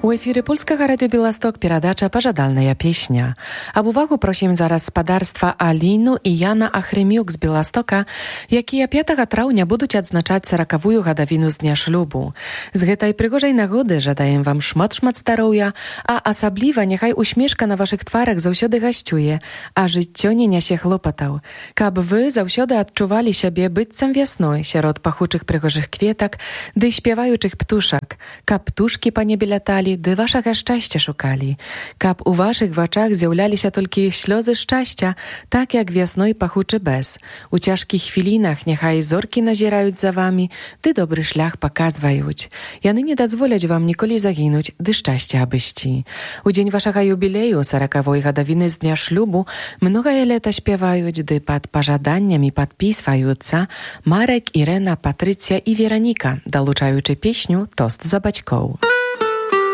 У эфіры польскага радыё Беласток перадача «Пажадальная песня». Аб увагу просім зараз спадарства Аліну і Яна Ахрымюк з Беластока, якія 5 траўня будуць адзначаць 40-вую гадавіну з дня шлюбу. З гэтай прыгожай нагоды жадаем вам шмат-шмат здароўя, а асабліва няхай усмешка на вашых тварах заўсёды гасцюе, а жыццё не нясе хлопатаў. Каб вы заўсёды адчувалі сябе быццам вясной сярод пахучых прыгожых кветак ды спяваючых птушак, каб птушкі па небе ляталі ды вашага шчасця шукалі, каб у вашых вачах з'яўляліся толькі слёзы шчасця, так як вясной пахучы бэз. У цяжкіх хвілінах няхай зоркі назіраюць за вамі, ды добры шлях паказваюць. Яны не дазволяць вам ніколі загінуць, ды шчасця абысці. У дзень вашага юбілею, 40-вой гадавіны з дня шлюбу, многае лета спяваюць, ды пад пажаданнямі падпісваюцца Марек, Ірена, Патрыцыя і Вераніка, далучаючы песню «Тост за бацькоў».